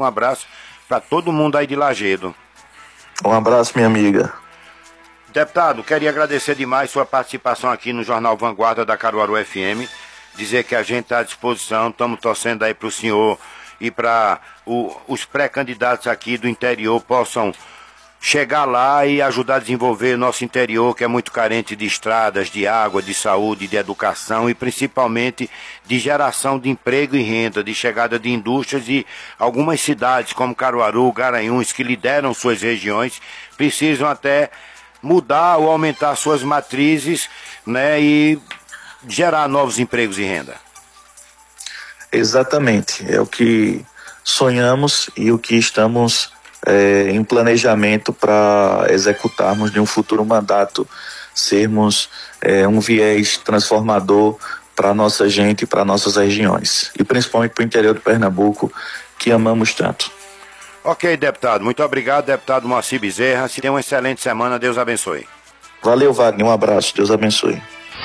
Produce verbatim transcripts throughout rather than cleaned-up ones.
Um abraço para todo mundo aí de Lajedo. Um abraço, minha amiga. Deputado, queria agradecer demais sua participação aqui no Jornal Vanguarda da Caruaru F M, dizer que a gente está à disposição, estamos torcendo aí para o senhor e para os pré-candidatos aqui do interior possam chegar lá e ajudar a desenvolver o nosso interior, que é muito carente de estradas, de água, de saúde, de educação e principalmente de geração de emprego e renda, de chegada de indústrias, e algumas cidades como Caruaru, Garanhuns, que lideram suas regiões, precisam até mudar ou aumentar suas matrizes, né, e gerar novos empregos e renda. Exatamente, é o que sonhamos e o que estamos é, em planejamento para executarmos de um futuro mandato, sermos é, um viés transformador para a nossa gente e para nossas regiões, e principalmente para o interior do Pernambuco, que amamos tanto. Ok, deputado. Muito obrigado, deputado Moacir Bezerra. Se tenha uma excelente semana. Deus abençoe. Valeu, Wagner. Um abraço. Deus abençoe.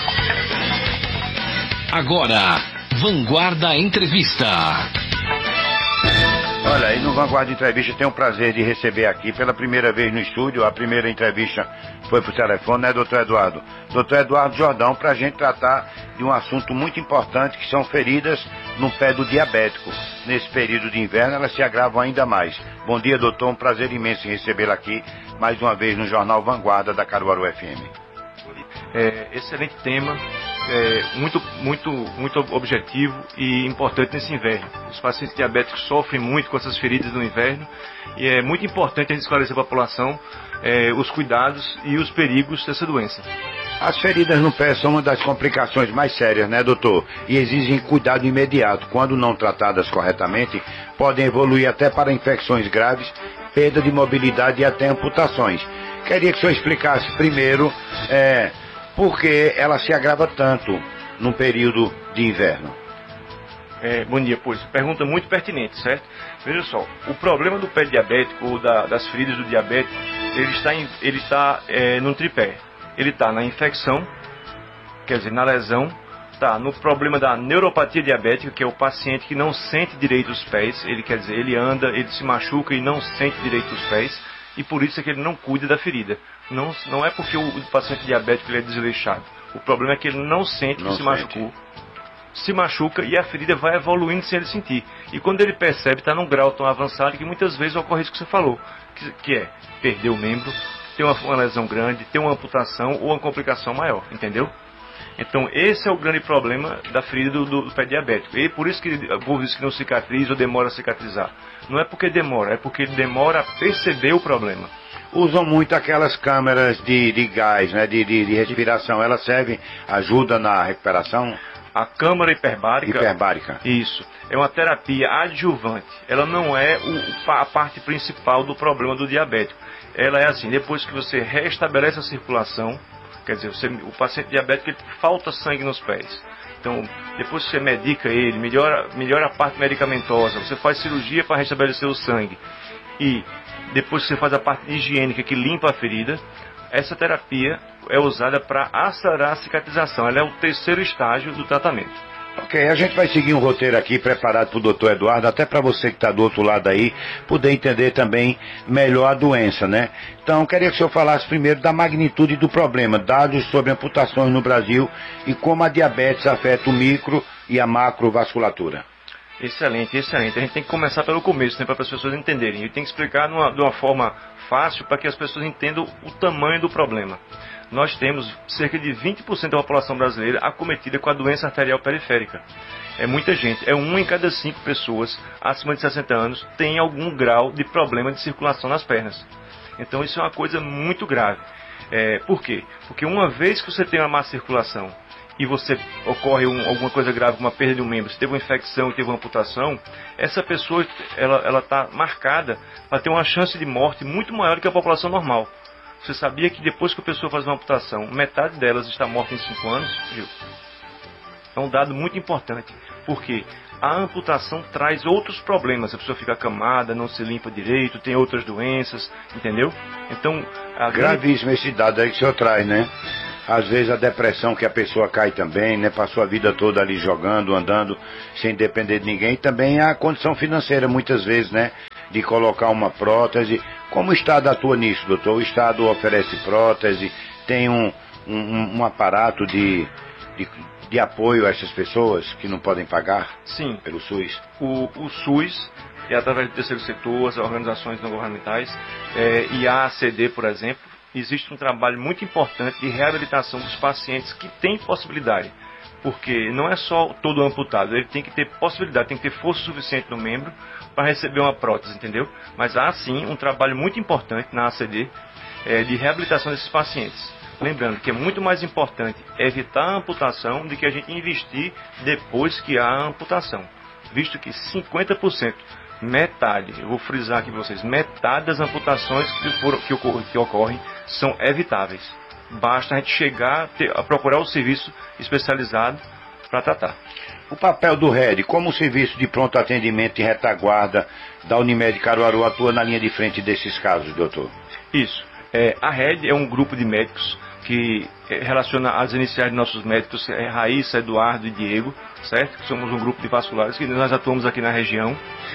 Agora, Vanguarda Entrevista. Olha, aí no Vanguarda Entrevista tem o prazer de receber aqui pela primeira vez no estúdio. A primeira entrevista foi por telefone, né, doutor Eduardo? doutor Eduardo Jordão, para a gente tratar de um assunto muito importante, que são feridas no pé do diabético. Nesse período de inverno, elas se agravam ainda mais. Bom dia, doutor. Um prazer imenso em recebê-lo aqui, mais uma vez, no Jornal Vanguarda da Caruaru F M. É, excelente tema, é, muito, muito, muito objetivo e importante nesse inverno. Os pacientes diabéticos sofrem muito com essas feridas no inverno e é muito importante a gente esclarecer a população é, os cuidados e os perigos dessa doença. As feridas no pé são uma das complicações mais sérias, né, doutor? E exigem cuidado imediato. Quando não tratadas corretamente, podem evoluir até para infecções graves, perda de mobilidade e até amputações. Queria que o senhor explicasse primeiro é, por que ela se agrava tanto no período de inverno. É, bom dia, pois. Pergunta muito pertinente, certo? Veja só, o problema do pé diabético, ou da, das feridas do diabético, ele está, em, ele está é, no tripé. Ele está na infecção, quer dizer, na lesão, está no problema da neuropatia diabética, que é o paciente que não sente direito os pés, ele quer dizer, ele anda, ele se machuca e não sente direito os pés, e por isso é que ele não cuida da ferida. Não, não é porque o, o paciente diabético ele é desleixado, o problema é que ele não sente não que se sente. machucou, se machuca e a ferida vai evoluindo sem ele sentir. E quando ele percebe, está num grau tão avançado que muitas vezes ocorre isso que você falou, que, que é perder o membro, ter uma, uma lesão grande, ter uma amputação ou uma complicação maior, entendeu? Então esse é o grande problema da ferida do, do, do pé diabético. E por isso que o povo diz que não cicatriza ou demora a cicatrizar. Não é porque demora, é porque ele demora a perceber o problema. Usam muito aquelas câmeras de, de gás, né, de, de, de respiração. Elas servem, ajudam na recuperação? A câmara hiperbárica, hiperbárica, isso, é uma terapia adjuvante. Ela não é o, a parte principal do problema do diabético. Ela é assim, depois que você restabelece a circulação, quer dizer, você, o paciente diabético ele falta sangue nos pés. Então, depois que você medica ele, melhora, melhora a parte medicamentosa, você faz cirurgia para restabelecer o sangue. E depois que você faz a parte higiênica que limpa a ferida, essa terapia é usada para acelerar a cicatrização. Ela é o terceiro estágio do tratamento. Ok, a gente vai seguir um roteiro aqui preparado para o doutor Eduardo, até para você que está do outro lado aí, poder entender também melhor a doença, né? Então, queria que o senhor falasse primeiro da magnitude do problema, dados sobre amputações no Brasil e como a diabetes afeta o micro e a macrovasculatura. Excelente, excelente. A gente tem que começar pelo começo, né, para as pessoas entenderem. E tem que explicar numa, de uma forma fácil para que as pessoas entendam o tamanho do problema. Nós temos cerca de vinte por cento da população brasileira acometida com a doença arterial periférica. É muita gente, é uma em cada cinco pessoas acima de sessenta anos tem algum grau de problema de circulação nas pernas. Então isso é uma coisa muito grave. É, por quê? Porque uma vez que você tem uma má circulação e você ocorre um, alguma coisa grave, como uma perda de um membro, se teve uma infecção e teve uma amputação, essa pessoa ela está marcada para ter uma chance de morte muito maior do que a população normal. Você sabia que depois que a pessoa faz uma amputação, metade delas está morta em cinco anos? Viu? É um dado muito importante, porque a amputação traz outros problemas. A pessoa fica acamada, não se limpa direito, tem outras doenças, entendeu? Então, a gravíssimo esse dado aí que o senhor traz, né? Às vezes a depressão que a pessoa cai também, né? Passou a vida toda ali jogando, andando, sem depender de ninguém. E também a condição financeira, muitas vezes, né? de colocar uma prótese. Como o Estado atua nisso, doutor? O Estado oferece prótese, tem um, um, um aparato de, de, de apoio a essas pessoas que não podem pagar? Sim. Pelo SUS? O, o SUS, é através do terceiro setor, as organizações não governamentais, é, e a A C D, por exemplo, existe um trabalho muito importante de reabilitação dos pacientes que têm possibilidade. Porque não é só todo amputado, ele tem que ter possibilidade, tem que ter força suficiente no membro para receber uma prótese, entendeu? Mas há sim um trabalho muito importante na A C D é, de reabilitação desses pacientes. Lembrando que é muito mais importante evitar a amputação do que a gente investir depois que há a amputação. Visto que cinquenta por cento, metade, eu vou frisar aqui para vocês, metade das amputações que, for, que, ocor que ocorrem são evitáveis. Basta a gente chegar a, ter, a procurar o serviço especializado para tratar. O papel do R E D, como o serviço de pronto atendimento e retaguarda da Unimed Caruaru atua na linha de frente desses casos, doutor? Isso. É, a R E D é um grupo de médicos que é, relaciona as iniciais de nossos médicos, é, Raíssa, Eduardo e Diego, certo? Que somos um grupo de vasculares que nós atuamos aqui na região.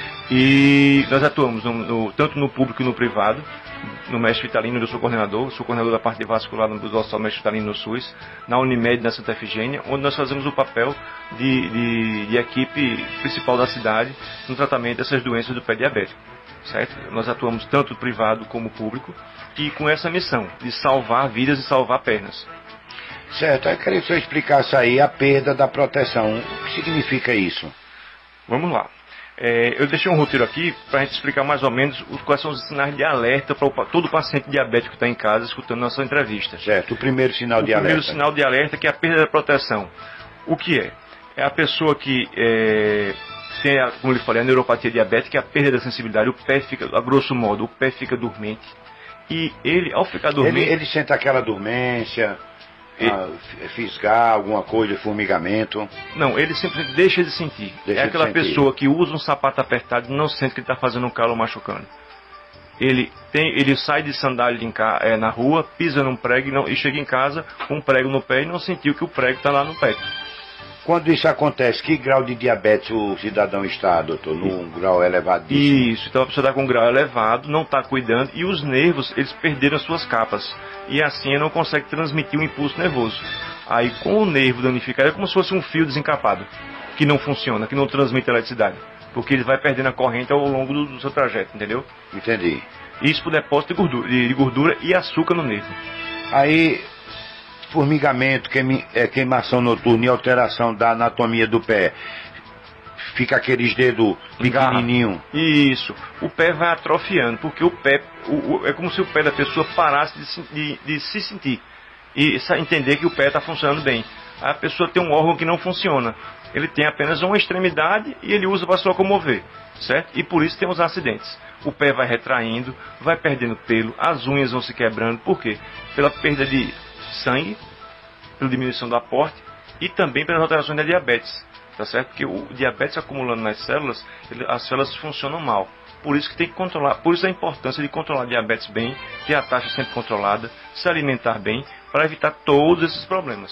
E nós atuamos no, no, tanto no público e no privado. No Mestre Vitalino, eu sou coordenador, sou coordenador da parte de vascular do Hospital Mestre Vitalino no SUS, na Unimed, na Santa Efigênia, onde nós fazemos o papel de, de, de equipe principal da cidade no tratamento dessas doenças do pé diabético, certo? Nós atuamos tanto privado como público e com essa missão de salvar vidas e salvar pernas. Certo, eu queria que o senhor explicasse aí a perda da proteção. O que significa isso? Vamos lá. É, eu deixei um roteiro aqui para a gente explicar mais ou menos os, quais são os sinais de alerta para todo paciente diabético que está em casa escutando nossa entrevista. Certo, o primeiro sinal de o alerta. O primeiro sinal de alerta que é a perda da proteção. O que é? É a pessoa que é, tem, a, como eu falei, a neuropatia diabética, a perda da sensibilidade, o pé fica, a grosso modo, o pé fica dormente. E ele, ao ficar dormente... Ele, ele sente aquela dormência... E... Ah, fisgar, alguma coisa, formigamento. Não, ele simplesmente deixa de sentir. Deixa é aquela de sentir. pessoa que usa um sapato apertado e não sente que ele está fazendo um calo machucando. Ele, tem, ele sai de sandália em ca, é, na rua, pisa num prego e, não, e chega em casa com um prego no pé e não sentiu que o prego está lá no pé. Quando isso acontece, que grau de diabetes o cidadão está, doutor? Num grau elevadíssimo? Isso, então a pessoa está com um grau elevado, não está cuidando e os nervos, eles perderam as suas capas. E assim ele não consegue transmitir o impulso nervoso. Aí com o nervo danificado é como se fosse um fio desencapado, que não funciona, que não transmite eletricidade. Porque ele vai perdendo a corrente ao longo do, do seu trajeto, entendeu? Entendi. Isso por depósito de gordura, de, de gordura e açúcar no nervo. Aí... formigamento, queima, é, queimação noturna e alteração da anatomia do pé. Fica aqueles dedos pequenininhos. Isso. O pé vai atrofiando, porque o pé, o, o, é como se o pé da pessoa parasse de, de, de se sentir. E entender que o pé está funcionando bem. A pessoa tem um órgão que não funciona. Ele tem apenas uma extremidade e ele usa para se locomover, certo? E por isso tem os acidentes. O pé vai retraindo, vai perdendo pelo, as unhas vão se quebrando. Por quê? Pela perda de sangue, pela diminuição do aporte e também pelas alterações da diabetes, tá certo? Porque o diabetes acumulando nas células, ele, as células funcionam mal. Por isso que tem que controlar, por isso a importância de controlar a diabetes bem, ter a taxa sempre controlada, se alimentar bem, para evitar todos esses problemas.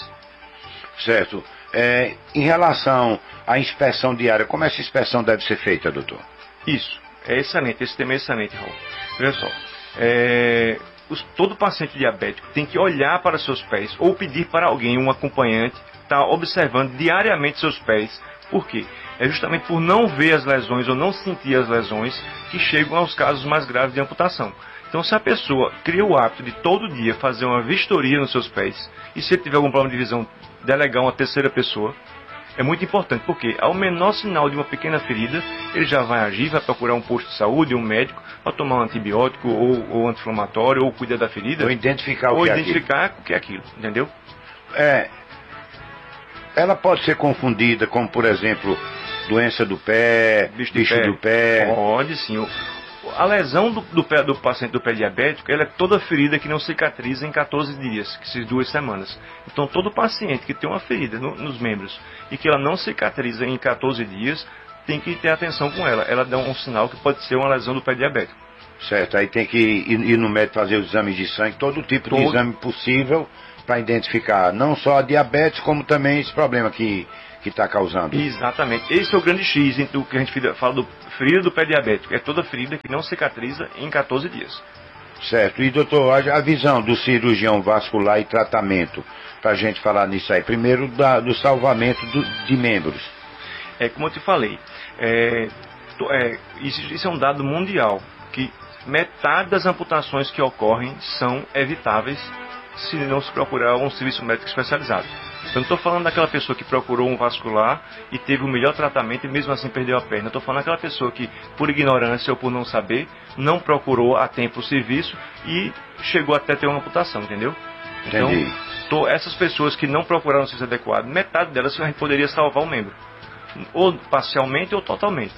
Certo. É, em relação à inspeção diária, como essa inspeção deve ser feita, doutor? Isso, é excelente, esse tema é excelente, Raul. Veja só, é... todo paciente diabético tem que olhar para seus pés ou pedir para alguém, um acompanhante, estar tá observando diariamente seus pés. Por quê? É justamente por não ver as lesões ou não sentir as lesões que chegam aos casos mais graves de amputação. Então, se a pessoa cria o hábito de todo dia fazer uma vistoria nos seus pés, e se ele tiver algum problema de visão, delegar uma terceira pessoa, é muito importante, porque ao menor sinal de uma pequena ferida, ele já vai agir, vai procurar um posto de saúde, um médico, para tomar um antibiótico ou, ou anti-inflamatório, ou cuidar da ferida. Ou identificar o ou que é identificar aquilo. o que é aquilo, entendeu? É, ela pode ser confundida com, por exemplo, doença do pé, bicho, bicho do, pé. do pé. Pode sim. O, a lesão do, do pé do paciente do pé diabético, ela é toda ferida que não cicatriza em quatorze dias, que são duas semanas. Então todo paciente que tem uma ferida no, nos membros e que ela não cicatriza em quatorze dias, tem que ter atenção com ela. Ela dá um sinal que pode ser uma lesão do pé diabético. Certo, aí tem que ir, ir no médico fazer os exames de sangue, todo tipo todo... de exame possível, para identificar não só a diabetes, como também esse problema que que está causando. Exatamente. Esse é o grande X entre o que a gente fala do ferida do pé diabético. É toda ferida que não cicatriza em quatorze dias. Certo. E doutor, a, a visão do cirurgião vascular e tratamento, para a gente falar nisso aí. Primeiro, da, do salvamento do, de membros. É como eu te falei, é, é, isso, isso é um dado mundial, que metade das amputações que ocorrem são evitáveis se não se procurar um serviço médico especializado. Eu não estou falando daquela pessoa que procurou um vascular e teve o melhor tratamento e mesmo assim perdeu a perna. Eu estou falando daquela pessoa que, por ignorância ou por não saber, não procurou a tempo o serviço e chegou até ter uma amputação, entendeu? Então, tô, essas pessoas que não procuraram o serviço adequado, metade delas a gente poderia salvar o membro. Ou parcialmente ou totalmente.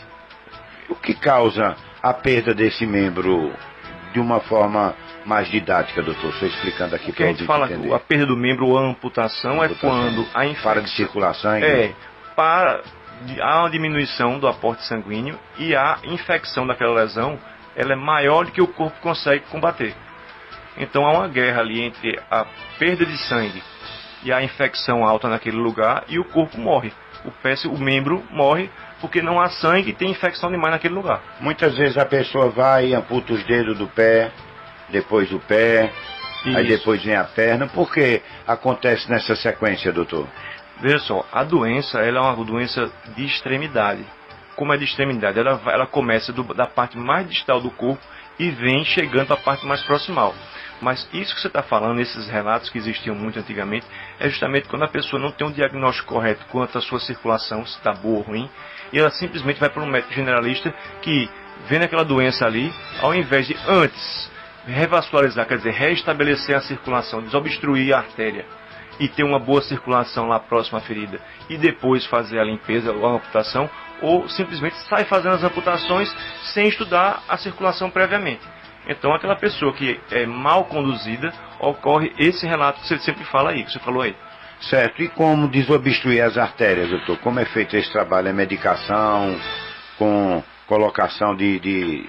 O que causa a perda desse membro de uma forma mais didática, doutor? Estou explicando aqui para a gente fala entender. A perda do membro ou a amputação, amputação é quando a infecção... Para de circular sangue? É, para, há uma diminuição do aporte sanguíneo e a infecção daquela lesão ela é maior do que o corpo consegue combater. Então há uma guerra ali entre a perda de sangue e a infecção alta naquele lugar e o corpo morre. O, pé, o membro morre porque não há sangue e tem infecção demais naquele lugar. Muitas vezes a pessoa vai e amputa os dedos do pé, depois do pé, Isso. aí depois vem a perna. Por que acontece nessa sequência, doutor? Veja só, a doença ela é uma doença de extremidade. Como é de extremidade? Ela, ela começa do, da parte mais distal do corpo e vem chegando para a parte mais proximal. Mas isso que você está falando, esses relatos que existiam muito antigamente, é justamente quando a pessoa não tem um diagnóstico correto quanto à sua circulação, se está boa ou ruim, e ela simplesmente vai para um médico generalista que, vendo aquela doença ali, ao invés de antes revascularizar, quer dizer, restabelecer a circulação, desobstruir a artéria e ter uma boa circulação lá próxima à ferida, e depois fazer a limpeza ou a amputação, ou simplesmente sai fazendo as amputações sem estudar a circulação previamente. Então, aquela pessoa que é mal conduzida, ocorre esse relato que você sempre fala aí, que você falou aí. Certo. E como desobstruir as artérias, doutor? Como é feito esse trabalho? É medicação, com colocação de, de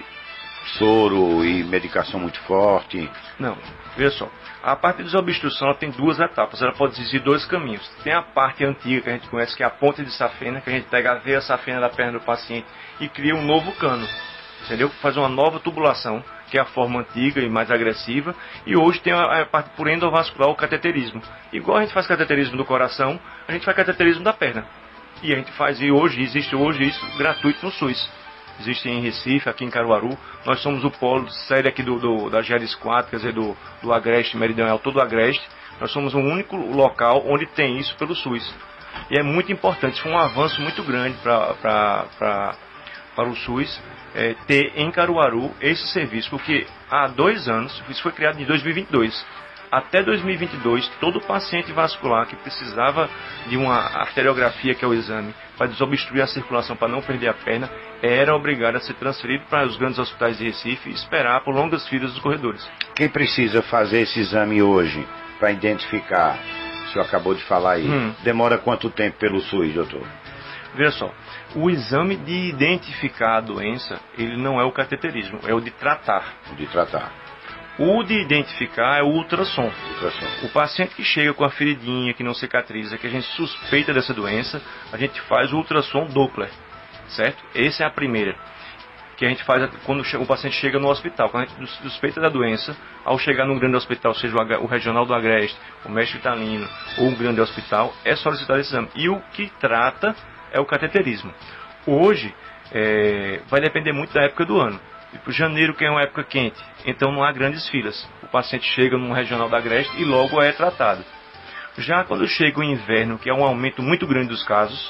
soro e medicação muito forte? Não, veja só. A parte de desobstrução ela tem duas etapas, ela pode existir dois caminhos. Tem a parte antiga que a gente conhece, que é a ponte de safena, que a gente pega a veia safena da perna do paciente e cria um novo cano, entendeu? Faz uma nova tubulação, que é a forma antiga e mais agressiva, e hoje tem a, a parte por endovascular, o cateterismo. Igual a gente faz cateterismo do coração, a gente faz cateterismo da perna. E a gente faz, e hoje, existe hoje isso gratuito no SUS. Existe em Recife, aqui em Caruaru. Nós somos o polo sede aqui do, do, da G E R I S quatro, quer dizer, do, do Agreste Meridional, todo o Agreste. Nós somos o único local onde tem isso pelo SUS. E é muito importante, isso foi um avanço muito grande para o SUS. É, ter em Caruaru esse serviço, porque há dois anos, isso foi criado em dois mil e vinte e dois, até dois mil e vinte e dois, todo paciente vascular que precisava de uma arteriografia, que é o exame, para desobstruir a circulação, para não perder a perna, era obrigado a ser transferido para os grandes hospitais de Recife e esperar por longas filas dos corredores. Quem precisa fazer esse exame hoje, para identificar, o senhor acabou de falar aí, hum. demora quanto tempo pelo SUS, doutor? Veja só, o exame de identificar a doença, ele não é o cateterismo, é o de tratar. O de tratar. O de identificar é o ultrassom. ultrassom. O paciente que chega com a feridinha, que não cicatriza, que a gente suspeita dessa doença, a gente faz o ultrassom Doppler, certo? Essa é a primeira, que a gente faz quando o paciente chega no hospital. Quando a gente suspeita da doença, ao chegar num grande hospital, seja o regional do Agreste, o Mestre Italino, ou um grande hospital, é solicitado esse exame. E o que trata é o cateterismo. Hoje, é, vai depender muito da época do ano. Tipo, janeiro, que é uma época quente, então não há grandes filas. O paciente chega num regional da Agreste e logo é tratado. Já quando chega o inverno, que é um aumento muito grande dos casos,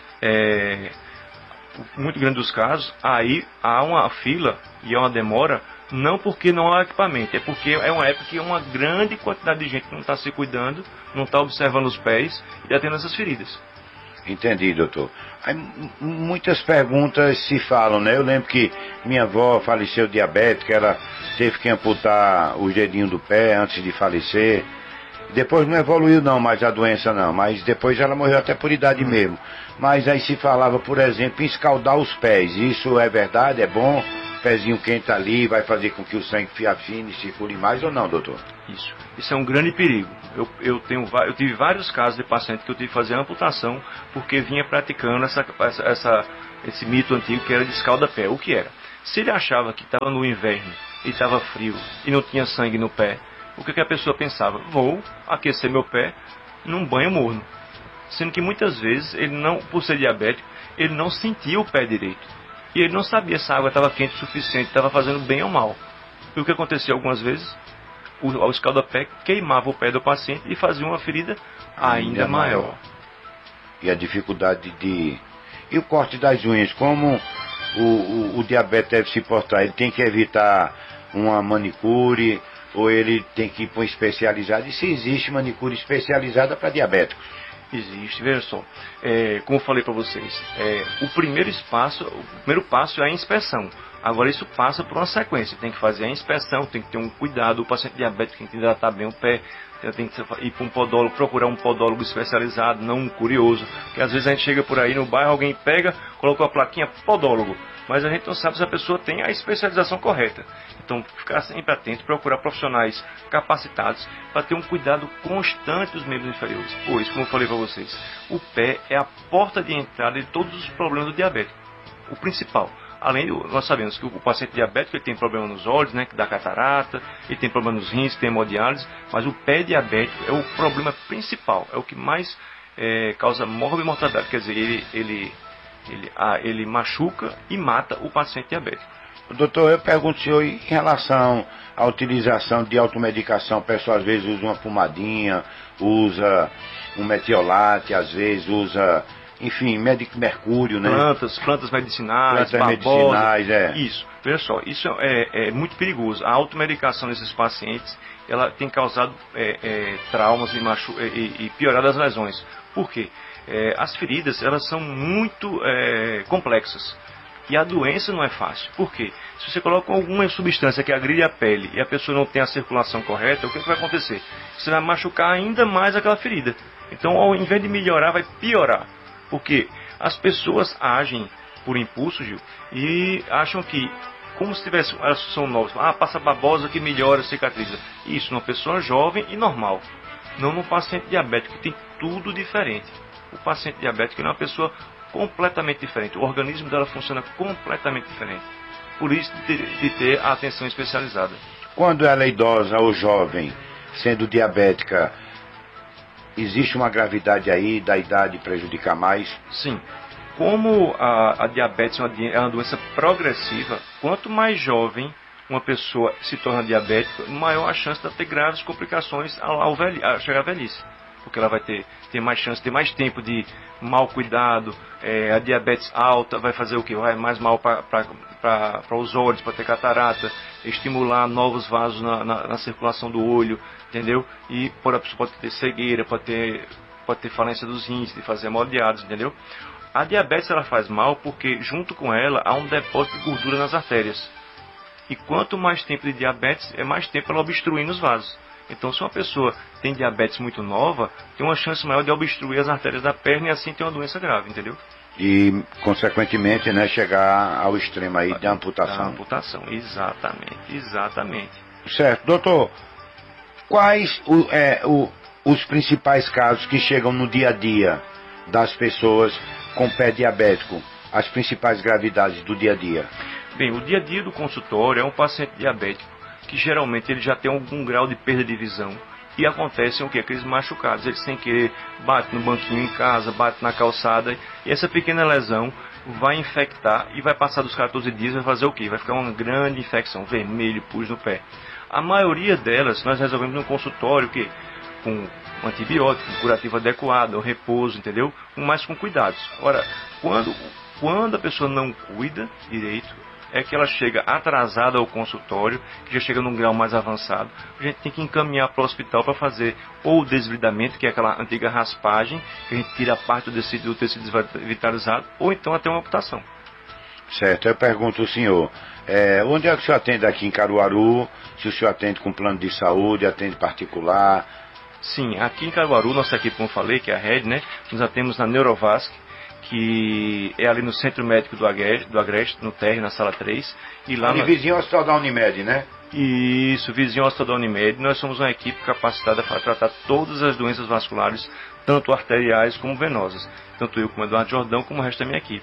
é, muito grande dos casos, aí há uma fila e há uma demora, não porque não há equipamento, é porque é uma época que uma grande quantidade de gente não está se cuidando, não está observando os pés e está tendo essas feridas. Entendi, doutor. Aí, muitas perguntas se falam, né? Eu lembro que minha avó faleceu diabética, ela teve que amputar os dedinhos do pé antes de falecer. Depois não evoluiu não, mais a doença não, mas depois ela morreu até por idade mesmo. Mas aí se falava, por exemplo, em escaldar os pés. Isso é verdade? É bom? pezinho quente ali vai fazer com que o sangue afine e circule mais ou não, doutor? Isso. Isso é um grande perigo. Eu, eu, tenho, eu tive vários casos de paciente que eu tive que fazer amputação porque vinha praticando essa, essa, essa, esse mito antigo que era de escalda-pé. O que era? Se ele achava que estava no inverno e estava frio e não tinha sangue no pé, o que, que a pessoa pensava? Vou aquecer meu pé num banho morno. Sendo que muitas vezes, ele não, por ser diabético, ele não sentia o pé direito. E ele não sabia se a água estava quente o suficiente, estava fazendo bem ou mal. E o que acontecia algumas vezes? O, o escalda-pé queimava o pé do paciente e fazia uma ferida ainda, ainda maior. maior. E a dificuldade de... E o corte das unhas, como o, o, o diabetes deve se portar? Ele tem que evitar uma manicure ou ele tem que ir para um especializado? E se existe manicure especializada para diabéticos? Existe, veja só, é, como eu falei para vocês, é, o primeiro espaço, o primeiro passo é a inspeção. Agora isso passa por uma sequência, tem que fazer a inspeção, tem que ter um cuidado, o paciente diabético tem que hidratar bem o pé, tem que ir para um podólogo, procurar um podólogo especializado, não um curioso, porque às vezes a gente chega por aí no bairro, alguém pega, coloca uma plaquinha podólogo, mas a gente não sabe se a pessoa tem a especialização correta. Então, ficar sempre atento, procurar profissionais capacitados para ter um cuidado constante dos membros inferiores. Pois, como eu falei para vocês, o pé é a porta de entrada de todos os problemas do diabético. O principal. Além do, nós sabemos que o paciente diabético ele tem problema nos olhos, né, que dá catarata, ele tem problema nos rins, tem hemodiálise, mas o pé diabético é o problema principal, é o que mais é, causa morbimortalidade, quer dizer, ele, ele, ele, ah, ele machuca e mata o paciente diabético. Doutor, eu pergunto ao senhor em relação à utilização de automedicação. O pessoal às vezes usa uma pomadinha, usa um metiolate, às vezes usa, enfim, mercúrio, né? Plantas, plantas medicinais, plantas medicinais, é. Isso, veja só, isso é, é muito perigoso. A automedicação desses pacientes, ela tem causado é, é, traumas e, machu e, e piorado as lesões. Por quê? É, as feridas, elas são muito é, complexas. E a doença não é fácil. Por quê? Se você coloca alguma substância que agride a pele e a pessoa não tem a circulação correta, o que, que vai acontecer? Você vai machucar ainda mais aquela ferida. Então, ao invés de melhorar, vai piorar. Porque as pessoas agem por impulso, Gil, e acham que, como se tivesse, elas são novas, ah, passa babosa que melhora, cicatriza. Isso, numa pessoa jovem e normal. Não num paciente diabético, que tem tudo diferente. O paciente diabético é uma pessoa completamente diferente. O organismo dela funciona completamente diferente. Por isso de ter, de ter a atenção especializada. Quando ela é idosa ou jovem, sendo diabética, existe uma gravidade aí da idade prejudicar mais? Sim. Como a, a diabetes é uma, é uma doença progressiva, quanto mais jovem uma pessoa se torna diabética, maior a chance de ter graves complicações ao, ao velhi, ao chegar à velhice. Porque ela vai ter, ter mais chance, ter mais tempo de mau cuidado, é, a diabetes alta vai fazer o que? Vai mais mal para os olhos, para ter catarata, estimular novos vasos na, na, na circulação do olho, entendeu? E por, a pessoa pode ter cegueira, pode ter, pode ter falência dos rins, de fazer hemodiálise, entendeu? A diabetes ela faz mal porque junto com ela há um depósito de gordura nas artérias. E quanto mais tempo de diabetes, é mais tempo ela obstruindo os vasos. Então, se uma pessoa tem diabetes muito nova, tem uma chance maior de obstruir as artérias da perna e assim ter uma doença grave, entendeu? E, consequentemente, né, chegar ao extremo aí da amputação. Da amputação, exatamente, exatamente. Certo. Doutor, quais o, é, o, os principais casos que chegam no dia a dia das pessoas com pé diabético? As principais gravidades do dia a dia? Bem, o dia a dia do consultório é um paciente diabético que geralmente ele já tem algum grau de perda de visão e acontecem o que? Aqueles machucados, eles sem querer bate no banquinho em casa, bate na calçada e essa pequena lesão vai infectar e vai passar dos quatorze dias, vai fazer o que? Vai ficar uma grande infecção, vermelho, pus no pé. A maioria delas nós resolvemos no consultório o que? Com um antibiótico, um curativo adequado, um repouso, entendeu? Mas com cuidados. Ora, quando, quando a pessoa não cuida direito, é que ela chega atrasada ao consultório, que já chega num grau mais avançado, a gente tem que encaminhar para o hospital para fazer ou o desvidamento, que é aquela antiga raspagem, que a gente tira a parte do tecido, do tecido desvitalizado, ou então até uma amputação. Certo, eu pergunto ao senhor, é, onde é que o senhor atende aqui em Caruaru? Se o senhor atende com plano de saúde, atende particular? Sim, aqui em Caruaru, nossa equipe, como eu falei, que é a Rede, né, nós atendemos na Neurovasc, que é ali no Centro Médico do Agreste, do Agreste no térreo, na sala três. E lá ali no... vizinho ao Hospital da Unimed, né? Isso, vizinho ao Hospital da Unimed. Nós somos uma equipe capacitada para tratar todas as doenças vasculares, tanto arteriais como venosas. Tanto eu como Eduardo Jordão, como o resto da minha equipe.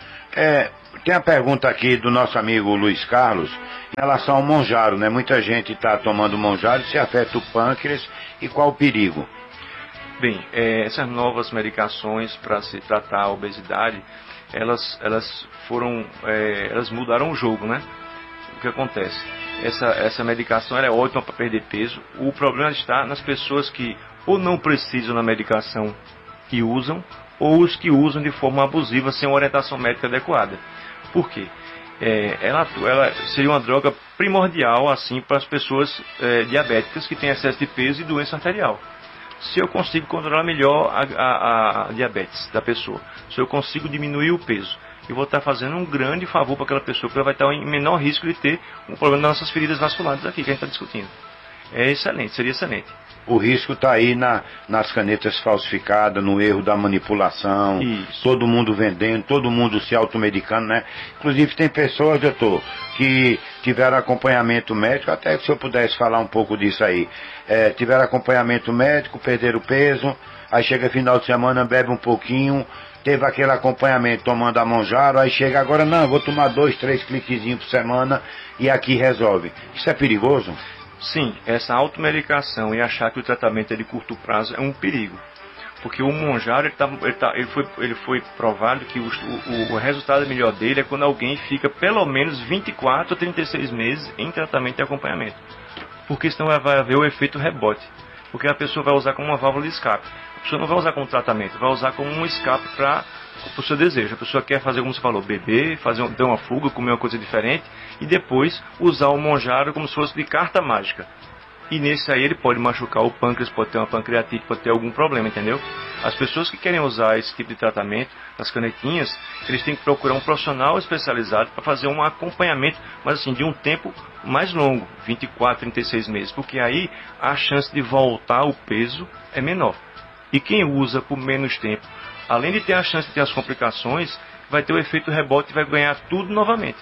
É, tem a pergunta aqui do nosso amigo Luiz Carlos, em relação ao Monjaro, né? Muita gente está tomando Monjaro, se afeta o pâncreas, e qual o perigo? Bem, é, essas novas medicações para se tratar a obesidade, elas, elas foram, é, elas mudaram o jogo, né? O que acontece? Essa, essa medicação ela é ótima para perder peso. O problema está nas pessoas que ou não precisam da medicação e usam, ou os que usam de forma abusiva sem uma orientação médica adequada. Por quê? É, ela, ela seria uma droga primordial assim para as pessoas é, diabéticas que têm excesso de peso e doença arterial. Se eu consigo controlar melhor a, a, a diabetes da pessoa, se eu consigo diminuir o peso, eu vou estar fazendo um grande favor para aquela pessoa, porque ela vai estar em menor risco de ter um problema das nossas feridas vasculares aqui que a gente está discutindo. É excelente, seria excelente. O risco está aí na, nas canetas falsificadas, no erro da manipulação, Isso. Todo mundo vendendo, todo mundo se automedicando, né? Inclusive tem pessoas, doutor, que tiveram acompanhamento médico, até que se eu pudesse falar um pouco disso aí, é, tiveram acompanhamento médico, perderam peso, aí chega final de semana, bebe um pouquinho, teve aquele acompanhamento tomando a Monjaro, aí chega agora, não, vou tomar dois, três cliquezinhos por semana e aqui resolve. Isso é perigoso? Sim, essa automedicação e achar que o tratamento é de curto prazo é um perigo. Porque o Monjaro, ele, tá, ele, tá, ele, foi, ele foi provado que o, o, o resultado melhor dele é quando alguém fica pelo menos vinte e quatro a trinta e seis meses em tratamento e acompanhamento. Porque senão vai haver o efeito rebote. Porque a pessoa vai usar como uma válvula de escape. A pessoa não vai usar como tratamento, vai usar como um escape para o seu desejo. A pessoa quer fazer, como você falou, beber, fazer um, ter uma fuga, comer uma coisa diferente e depois usar o Monjaro como se fosse de carta mágica. E nesse aí ele pode machucar o pâncreas, pode ter uma pancreatite, pode ter algum problema, entendeu? As pessoas que querem usar esse tipo de tratamento, as canetinhas, eles têm que procurar um profissional especializado para fazer um acompanhamento, mas assim, de um tempo mais longo, vinte e quatro, trinta e seis meses, porque aí a chance de voltar o peso é menor. E quem usa por menos tempo, além de ter a chance de ter as complicações, vai ter o efeito rebote e vai ganhar tudo novamente.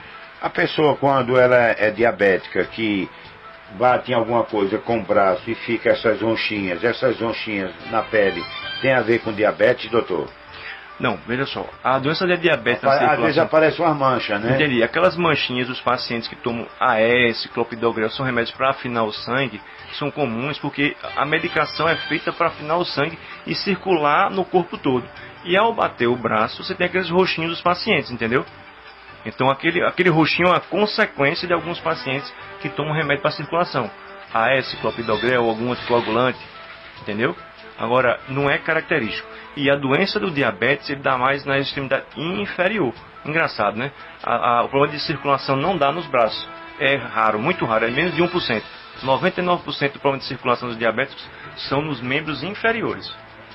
A pessoa, quando ela é diabética, que bate em alguma coisa com o braço e fica essas ronchinhas, essas ronchinhas na pele, tem a ver com diabetes, doutor? Não, veja só, a doença da diabetes... Apa- às vezes aparece uma mancha, né? Entendi. Aquelas manchinhas dos pacientes que tomam A S, clopidogrel, são remédios para afinar o sangue, são comuns porque a medicação é feita para afinar o sangue e circular no corpo todo. E ao bater o braço, você tem aqueles roxinhos dos pacientes, entendeu? Então aquele, aquele roxinho é uma consequência de alguns pacientes que tomam remédio para circulação. A S, clopidogrel ou algum anticoagulante, entendeu? Agora, não é característico. E a doença do diabetes, ele dá mais na extremidade inferior. Engraçado, né? A, a, o problema de circulação não dá nos braços. É raro, muito raro, é menos de um por cento. noventa e nove por cento do problema de circulação dos diabéticos são nos membros inferiores.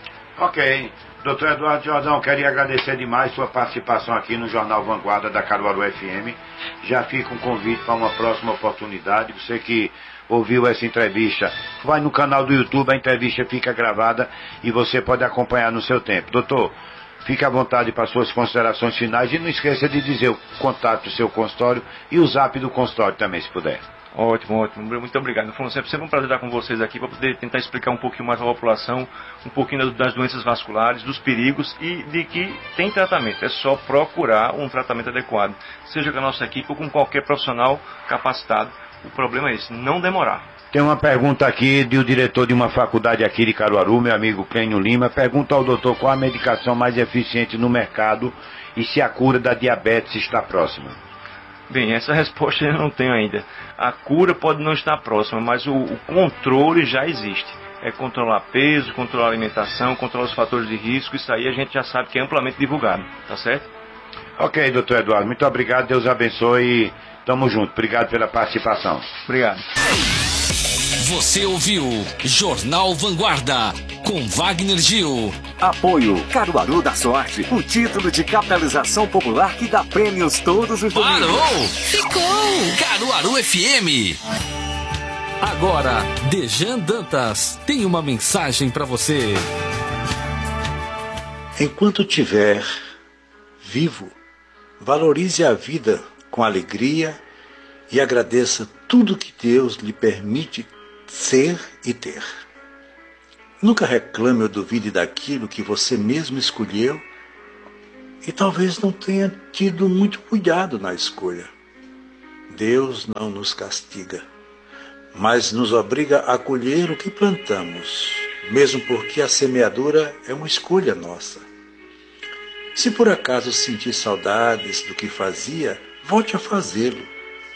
Ok. Doutor Eduardo Jordão, queria agradecer demais sua participação aqui no Jornal Vanguarda da Caruaru F M. Já fica um convite para uma próxima oportunidade. Você que ouviu essa entrevista, vai no canal do YouTube, a entrevista fica gravada e você pode acompanhar no seu tempo. Doutor, fique à vontade para suas considerações finais e não esqueça de dizer o contato do seu consultório e o zap do consultório também, se puder. Ótimo, ótimo. Muito obrigado. Foi sempre, sempre um prazer estar com vocês aqui para poder tentar explicar um pouquinho mais a população, um pouquinho das doenças vasculares, dos perigos e de que tem tratamento. É só procurar um tratamento adequado, seja com a nossa equipe ou com qualquer profissional capacitado. O problema é esse, não demorar. Tem uma pergunta aqui do diretor de uma faculdade aqui de Caruaru, meu amigo Clênio Lima. Pergunta ao doutor qual a medicação mais eficiente no mercado e se a cura da diabetes está próxima. Bem, essa resposta eu não tenho ainda. A cura pode não estar próxima, mas o, o controle já existe. É controlar peso, controlar alimentação, controlar os fatores de risco. Isso aí a gente já sabe que é amplamente divulgado, tá certo? Ok, doutor Eduardo, muito obrigado, Deus abençoe e tamo junto. Obrigado pela participação. Obrigado. Você ouviu Jornal Vanguarda com Wagner Gil. Apoio Caruaru da Sorte, o título de capitalização popular que dá prêmios todos os domingos. Parou! Ficou! Caruaru F M. Agora, Dejan Dantas tem uma mensagem para você. Enquanto tiver vivo, valorize a vida com alegria e agradeça tudo que Deus lhe permite ser e ter. Nunca reclame ou duvide daquilo que você mesmo escolheu e talvez não tenha tido muito cuidado na escolha. Deus não nos castiga, mas nos obriga a colher o que plantamos, mesmo porque a semeadura é uma escolha nossa. Se por acaso sentir saudades do que fazia, volte a fazê-lo.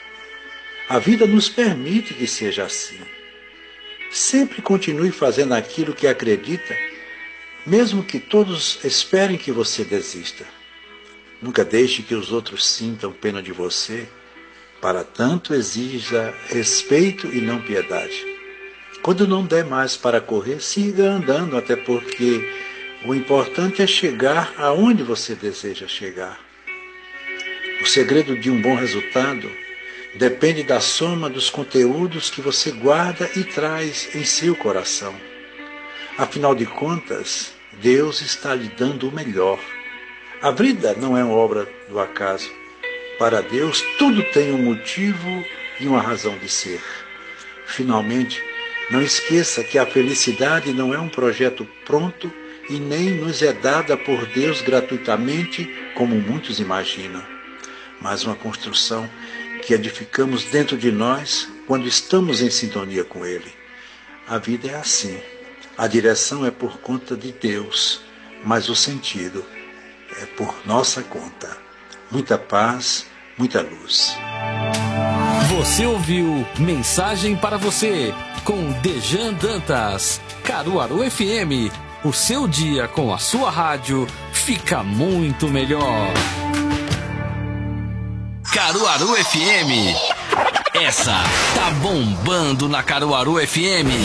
A vida nos permite que seja assim. Sempre continue fazendo aquilo que acredita, mesmo que todos esperem que você desista. Nunca deixe que os outros sintam pena de você. Para tanto, exija respeito e não piedade. Quando não der mais para correr, siga andando, até porque o importante é chegar aonde você deseja chegar. O segredo de um bom resultado depende da soma dos conteúdos que você guarda e traz em seu coração. Afinal de contas, Deus está lhe dando o melhor. A vida não é uma obra do acaso. Para Deus, tudo tem um motivo e uma razão de ser. Finalmente, não esqueça que a felicidade não é um projeto pronto e nem nos é dada por Deus gratuitamente, como muitos imaginam, mas uma construção que edificamos dentro de nós quando estamos em sintonia com Ele. A vida é assim. A direção é por conta de Deus, mas o sentido é por nossa conta. Muita paz, muita luz. Você ouviu Mensagem para Você, com Dejan Dantas, Caruaru F M. O seu dia com a sua rádio fica muito melhor. Caruaru F M. Essa tá bombando na Caruaru F M.